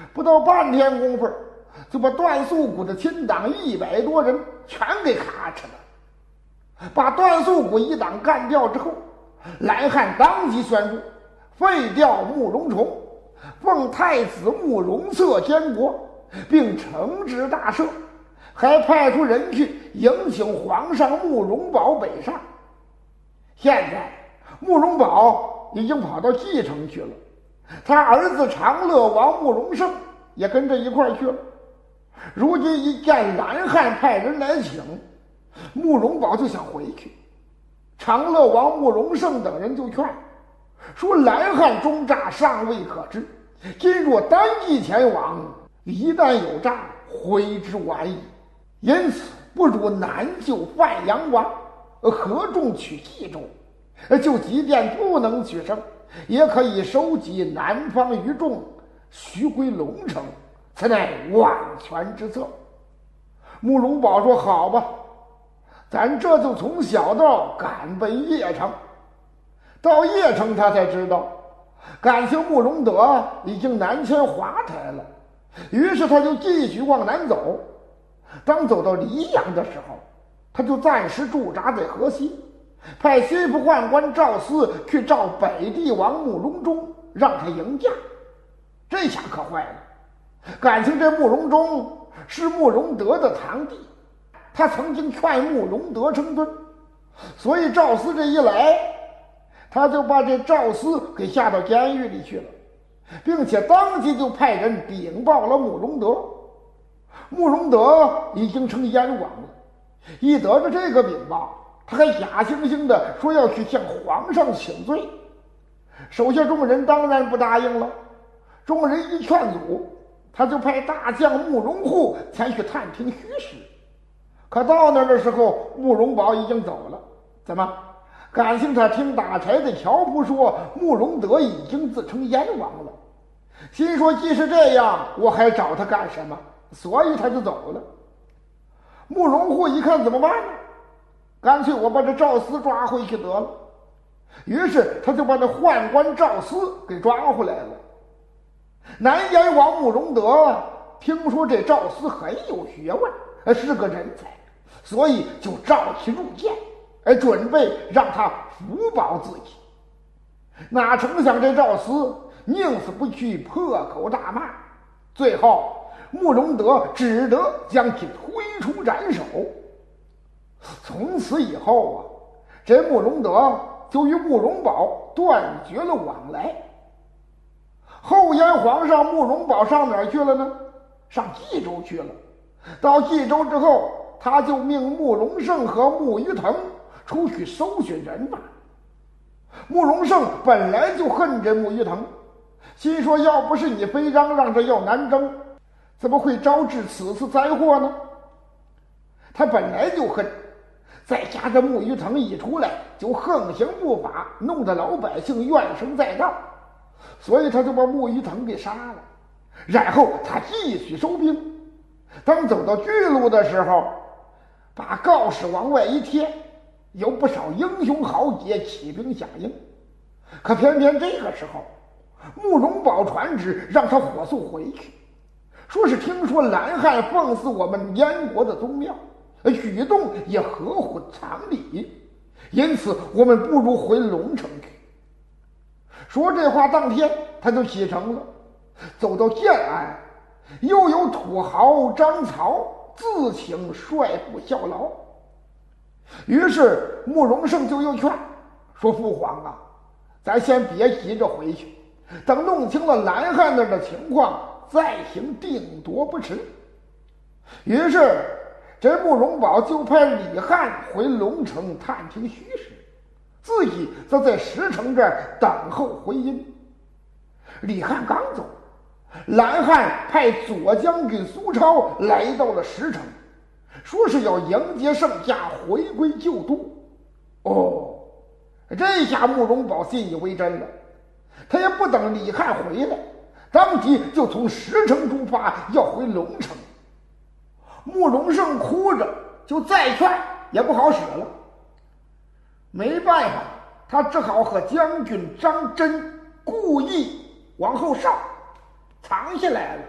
不到半天功夫，就把段素谷的亲党100多人全给咔哧了。把段素谷一党干掉之后，蓝汉当即宣布废掉慕容崇，奉太子慕容策监国，并惩治大赦，还派出人去迎请皇上慕容宝北上。现在慕容宝已经跑到蓟城去了，他儿子长乐王慕容盛也跟着一块去了。如今一见蓝汉派人来请，慕容宝就想回去。长乐王慕容盛等人就劝说，蓝汉中诈尚未可知，今若单骑前往，一旦有诈，悔之晚矣。因此不如南救范阳王，合众取冀州，就即便不能取胜，也可以收集南方余众，徐归龙城，此乃万全之策。慕容宝说：“好吧，咱这就从小道赶奔邺城。”到邺城，他才知道，感情慕容德已经南迁华台了。于是他就继续往南走。当走到黎阳的时候，他就暂时驻扎在河西，派心腹宦官赵思去召北帝王慕容忠，让他迎驾。这下可坏了，感情这慕容忠是慕容德的堂弟，他曾经劝慕容德称尊，所以赵思这一来，他就把这赵思给下到监狱里去了，并且当即就派人禀报了慕容德。慕容德已经成燕王了，一得着这个禀报，他还假惺惺的说要去向皇上请罪。手下众人当然不答应了，众人一劝阻，他就派大将慕容护前去探听虚实。可到那儿的时候，慕容宝已经走了。怎么？感情他听打柴的樵夫说慕容德已经自称燕王了，心说既是这样，我还找他干什么？所以他就走了。慕容护一看怎么办呢？干脆我把这赵思抓回去得了。于是他就把那宦官赵思给抓回来了。南燕王慕容德听说这赵思很有学问，是个人才，所以就召其入见，准备让他辅保自己。哪成想这赵思宁死不屈，破口大骂，最后慕容德只得将其推出斩首。从此以后啊，这慕容德就与慕容宝断绝了往来。后燕皇上慕容宝上哪儿去了呢？上冀州去了。到冀州之后，他就命慕容盛和慕余腾出去搜寻人马。慕容盛本来就恨这慕余腾，心说要不是你非嚷着要南征，怎么会招致此次灾祸呢？他本来就恨，再加上慕余腾一出来就横行不法，弄得老百姓怨声载道，所以他就把慕余腾给杀了。然后他继续收兵，当走到巨鹿的时候，把告示往外一贴，有不少英雄豪杰起兵响应。可偏偏这个时候，慕容宝传旨让他火速回去，说是听说蓝汉奉祀我们燕国的宗庙，举动也合乎常理，因此我们不如回龙城去。说这话当天他就启程了，走到建安，又有土豪张曹自请率部效劳。于是慕容盛就又劝说，父皇啊，咱先别急着回去，等弄清了蓝汉那儿的情况再行定夺不迟。于是这慕容宝就派李汉回龙城探听虚实，自己则在石城这儿等候回音。李汉刚走，蓝汉派左将军苏超来到了石城，说是要迎接圣驾回归旧都。这下慕容宝信以为真了，他也不等李汉回来，当即就从石城出发要回龙城。慕容盛哭着就再劝也不好使了，没办法，他只好和将军张真故意往后稍藏下来了。